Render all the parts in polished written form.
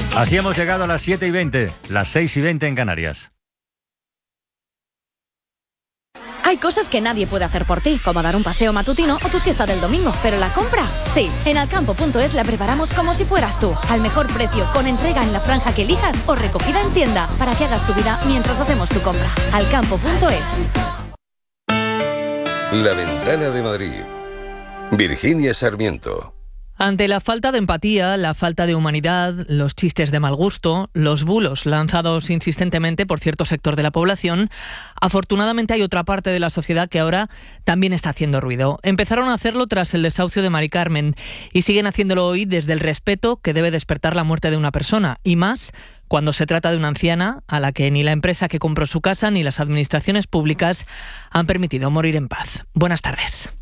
Así hemos llegado a las 7:20, las 6:20 en Canarias. Hay cosas que nadie puede hacer por ti, como dar un paseo matutino o tu siesta del domingo, pero la compra, sí. En Alcampo.es la preparamos como si fueras tú, al mejor precio, con entrega en la franja que elijas o recogida en tienda, para que hagas tu vida mientras hacemos tu compra. Alcampo.es. La Ventana de Madrid. Virginia Sarmiento. Ante la falta de empatía, la falta de humanidad, los chistes de mal gusto, los bulos lanzados insistentemente por cierto sector de la población, afortunadamente hay otra parte de la sociedad que ahora también está haciendo ruido. Empezaron a hacerlo tras el desahucio de Mari Carmen y siguen haciéndolo hoy desde el respeto que debe despertar la muerte de una persona, y más cuando se trata de una anciana a la que ni la empresa que compró su casa ni las administraciones públicas han permitido morir en paz. Buenas tardes.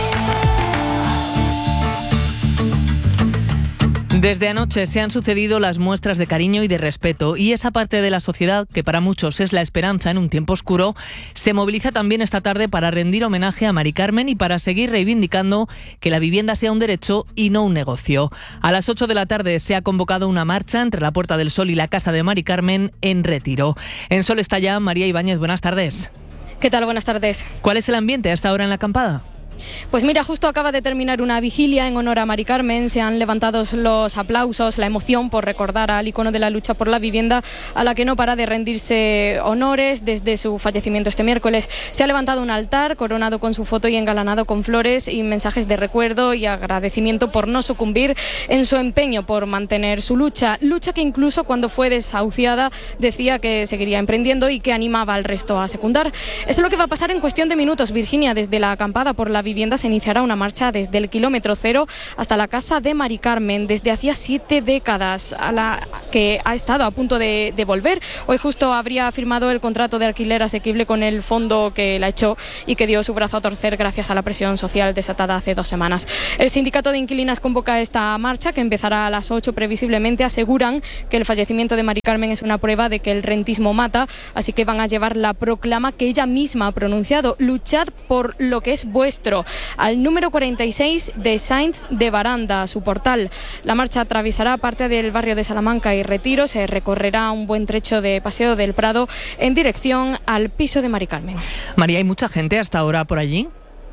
Desde anoche se han sucedido las muestras de cariño y de respeto, y esa parte de la sociedad, que para muchos es la esperanza en un tiempo oscuro, se moviliza también esta tarde para rendir homenaje a Mari Carmen y para seguir reivindicando que la vivienda sea un derecho y no un negocio. A las 8 de la tarde se ha convocado una marcha entre la Puerta del Sol y la casa de Mari Carmen en Retiro. En Sol está ya María Ibáñez. Buenas tardes. ¿Qué tal? Buenas tardes. ¿Cuál es el ambiente hasta ahora en la acampada? Pues mira, justo acaba de terminar una vigilia en honor a Mari Carmen. Se han levantado los aplausos, la emoción por recordar al icono de la lucha por la vivienda, a la que no para de rendirse honores desde su fallecimiento este miércoles. Se ha levantado un altar coronado con su foto y engalanado con flores y mensajes de recuerdo y agradecimiento por no sucumbir en su empeño por mantener su lucha que incluso cuando fue desahuciada decía que seguiría emprendiendo y que animaba al resto a secundar. Eso es lo que va a pasar en cuestión de minutos, Virginia. Desde la acampada por la vivienda se iniciará una marcha desde el kilómetro cero hasta la casa de Mari Carmen, desde hacía 7 décadas, a la que ha estado a punto de volver. Hoy justo habría firmado el contrato de alquiler asequible con el fondo que la echó y que dio su brazo a torcer gracias a la presión social desatada hace 2 semanas. El sindicato de inquilinas convoca esta marcha, que empezará a las 8 previsiblemente. Aseguran que el fallecimiento de Mari Carmen es una prueba de que el rentismo mata, así que van a llevar la proclama que ella misma ha pronunciado: luchad por lo que es vuestro, al número 46 de Sainz de Baranda, su portal. La marcha atravesará parte del barrio de Salamanca y Retiro. Se recorrerá un buen trecho de Paseo del Prado en dirección al piso de Mari Carmen. María, ¿hay mucha gente hasta ahora por allí?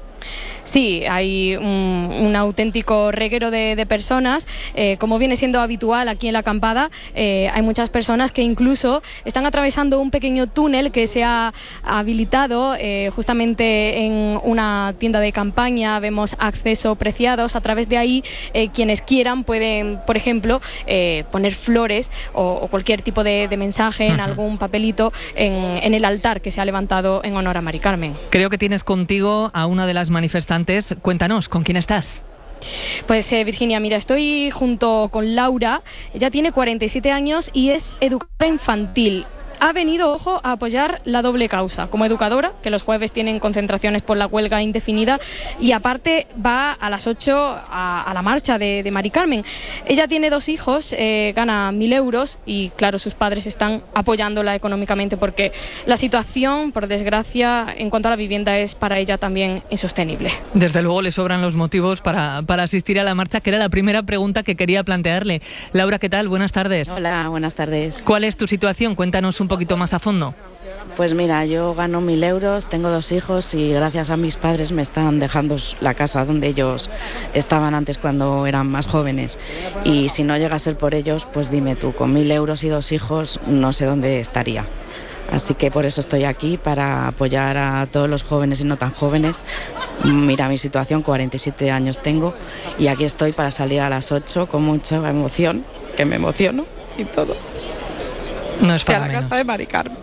Sí, hay un auténtico reguero de personas, como viene siendo habitual aquí en la acampada. Hay muchas personas que incluso están atravesando un pequeño túnel que se ha habilitado justamente en una tienda de campaña. Vemos acceso preciados. A través de ahí, quienes quieran pueden, por ejemplo, poner flores o cualquier tipo de mensaje en algún papelito en el altar que se ha levantado en honor a Mari Carmen. Creo que tienes contigo a una de las manifestantes. Cuéntanos, ¿con quién estás? Pues Virginia, mira, estoy junto con Laura. Ella tiene 47 años y es educadora infantil. Ha venido, ojo, a apoyar la doble causa como educadora, que los jueves tienen concentraciones por la huelga indefinida, y aparte va a las 8 a la marcha de Mari Carmen. Ella tiene 2 hijos, gana 1.000 euros y claro, sus padres están apoyándola económicamente porque la situación, por desgracia, en cuanto a la vivienda es para ella también insostenible. Desde luego le sobran los motivos para asistir a la marcha, que era la primera pregunta que quería plantearle. Laura, ¿qué tal? Buenas tardes. Hola, buenas tardes. ¿Cuál es tu situación? Cuéntanos un poquito más a fondo. Pues mira, yo gano 1.000 euros, tengo 2 hijos y gracias a mis padres me están dejando la casa donde ellos estaban antes cuando eran más jóvenes. Y si no llega a ser por ellos, pues dime tú, con 1.000 euros y 2 hijos no sé dónde estaría. Así que por eso estoy aquí, para apoyar a todos los jóvenes y no tan jóvenes. Mira mi situación, 47 años tengo y aquí estoy para salir a las 8 con mucha emoción, que me emociono y todo. No es para la menos. casa de Mari Carmen.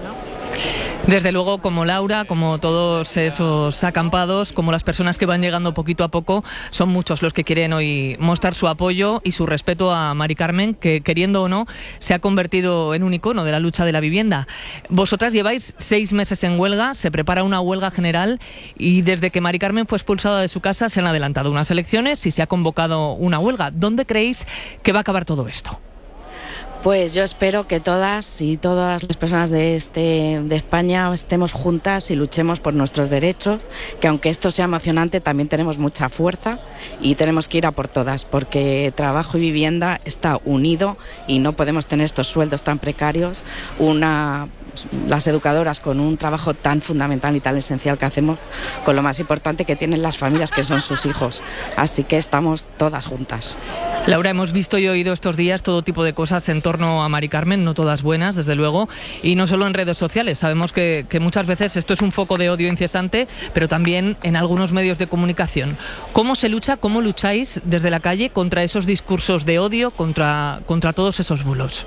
Desde luego, como Laura, como todos esos acampados, como las personas que van llegando poquito a poco, son muchos los que quieren hoy mostrar su apoyo y su respeto a Mari Carmen, que queriendo o no, se ha convertido en un icono de la lucha de la vivienda. Vosotras lleváis 6 meses en huelga, se prepara una huelga general y desde que Mari Carmen fue expulsada de su casa se han adelantado unas elecciones y se ha convocado una huelga. ¿Dónde creéis que va a acabar todo esto? Pues yo espero que todas y todas las personas de España estemos juntas y luchemos por nuestros derechos, que aunque esto sea emocionante también tenemos mucha fuerza y tenemos que ir a por todas, porque trabajo y vivienda está unido y no podemos tener estos sueldos tan precarios, las educadoras con un trabajo tan fundamental y tan esencial que hacemos con lo más importante que tienen las familias, que son sus hijos. Así que estamos todas juntas. Laura, hemos visto y oído estos días todo tipo de cosas en torno a Mari Carmen, no todas buenas, desde luego, y no solo en redes sociales. Sabemos que muchas veces esto es un foco de odio incesante, pero también en algunos medios de comunicación. ¿Cómo se lucha, cómo lucháis desde la calle contra esos discursos de odio, contra todos esos bulos?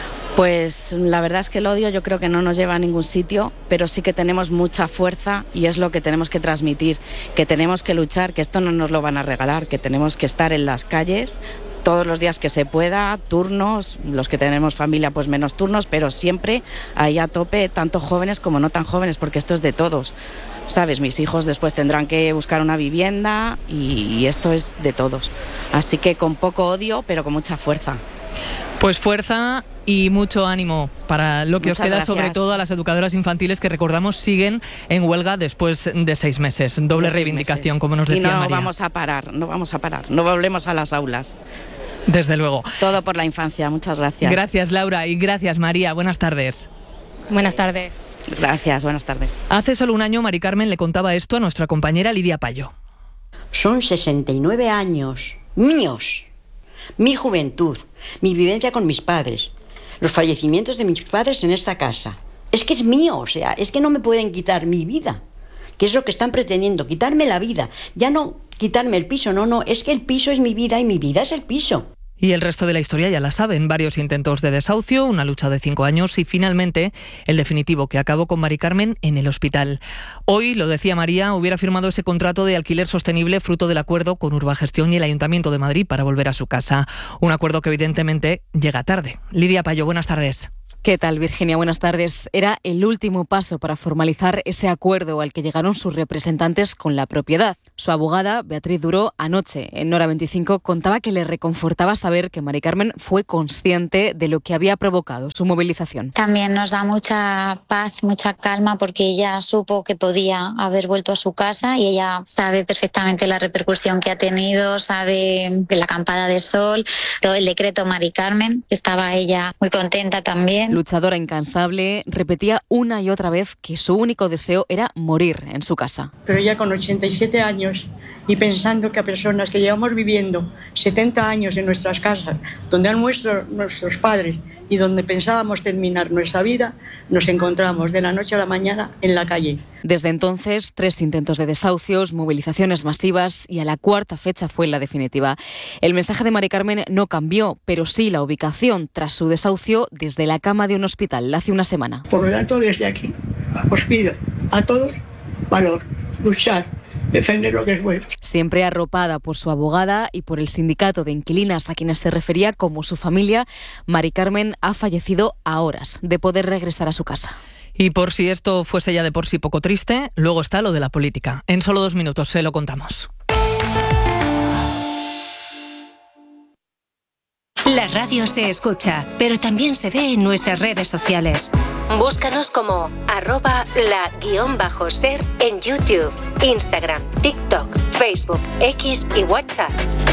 Pues la verdad es que el odio yo creo que no nos lleva a ningún sitio, pero sí que tenemos mucha fuerza y es lo que tenemos que transmitir, que tenemos que luchar, que esto no nos lo van a regalar, que tenemos que estar en las calles todos los días que se pueda, turnos, los que tenemos familia pues menos turnos, pero siempre ahí a tope, tanto jóvenes como no tan jóvenes, porque esto es de todos. ¿Sabes? Mis hijos después tendrán que buscar una vivienda y esto es de todos. Así que con poco odio, pero con mucha fuerza. Pues fuerza y mucho ánimo para lo que os queda, gracias. Sobre todo a las educadoras infantiles que, recordamos, siguen en huelga después de 6 meses. Doble reivindicación, como nos decía María. Y no vamos a parar, no volvemos a las aulas. Desde luego. Todo por la infancia, muchas gracias. Gracias, Laura, y gracias, María. Buenas tardes. Buenas tardes. Gracias, buenas tardes. Hace solo un año Mari Carmen le contaba esto a nuestra compañera Lidia Payo. Son 69 años míos. Mi juventud, mi vivencia con mis padres, los fallecimientos de mis padres en esta casa. Es que es mío, o sea, es que no me pueden quitar mi vida, que es lo que están pretendiendo, quitarme la vida. Ya no quitarme el piso, no, es que el piso es mi vida y mi vida es el piso. Y el resto de la historia ya la saben, varios intentos de desahucio, una lucha de 5 años y finalmente el definitivo que acabó con Mari Carmen en el hospital. Hoy, lo decía María, hubiera firmado ese contrato de alquiler sostenible fruto del acuerdo con Urbagestión y el Ayuntamiento de Madrid para volver a su casa. Un acuerdo que evidentemente llega tarde. Lidia Payo, buenas tardes. ¿Qué tal, Virginia? Buenas tardes. Era el último paso para formalizar ese acuerdo al que llegaron sus representantes con la propiedad. Su abogada, Beatriz Duró, anoche en Hora 25 contaba que le reconfortaba saber que Mari Carmen fue consciente de lo que había provocado su movilización. También nos da mucha paz, mucha calma, porque ella supo que podía haber vuelto a su casa y ella sabe perfectamente la repercusión que ha tenido, sabe la acampada de sol, todo el decreto Mari Carmen. Estaba ella muy contenta también. Luchadora incansable, repetía una y otra vez que su único deseo era morir en su casa. Pero ya con 87 años y pensando que a personas que llevamos viviendo 70 años en nuestras casas, donde han muerto nuestros padres y donde pensábamos terminar nuestra vida, nos encontramos de la noche a la mañana en la calle. Desde entonces, 3 intentos de desahucios, movilizaciones masivas y a la 4ª fecha fue la definitiva. El mensaje de Mari Carmen no cambió, pero sí la ubicación tras su desahucio desde la cama de un hospital hace una semana. Por lo tanto, desde aquí os pido a todos valor, luchar, defender lo que es vuestro. Siempre arropada por su abogada y por el sindicato de inquilinas a quienes se refería como su familia, Mari Carmen ha fallecido a horas de poder regresar a su casa. Y por si esto fuese ya de por sí poco triste, luego está lo de la política. En solo 2 minutos se lo contamos. La radio se escucha, pero también se ve en nuestras redes sociales. Búscanos como @la_ser en YouTube, Instagram, TikTok, Facebook, X y WhatsApp.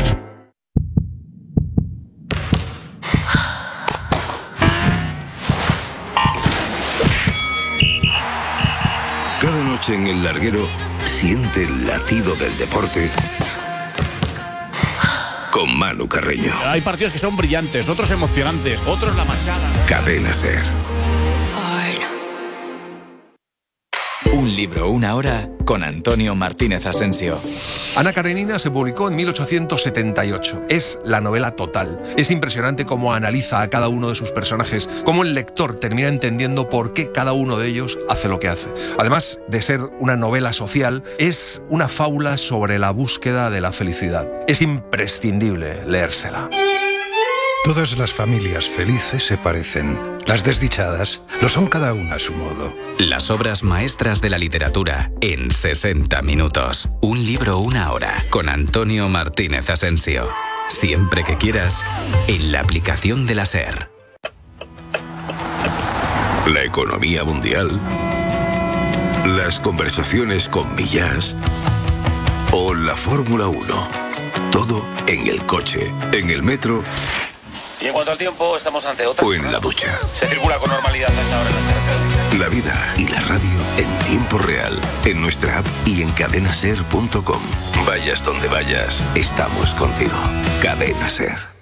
Cada noche en El Larguero siente el latido del deporte con Manu Carreño. Hay partidos que son brillantes, otros emocionantes, otros la machada. Cadena Ser. Un libro, una hora, con Antonio Martínez Asensio. Ana Karenina se publicó en 1878. Es la novela total. Es impresionante cómo analiza a cada uno de sus personajes, cómo el lector termina entendiendo por qué cada uno de ellos hace lo que hace. Además de ser una novela social, es una fábula sobre la búsqueda de la felicidad. Es imprescindible leérsela. Todas las familias felices se parecen. Las desdichadas lo son cada una a su modo. Las obras maestras de la literatura en 60 minutos. Un libro, una hora, con Antonio Martínez Asensio. Siempre que quieras, en la aplicación de la SER. la economía mundial, las conversaciones con Millás o la Fórmula 1. Todo en el coche, en el metro. Y en cuanto al tiempo, estamos ante otra. O en la ducha. Se circula con normalidad hasta ahora en las carreteras. La vida y la radio en tiempo real, en nuestra app y en cadenaser.com. Vayas donde vayas, estamos contigo. Cadena Ser.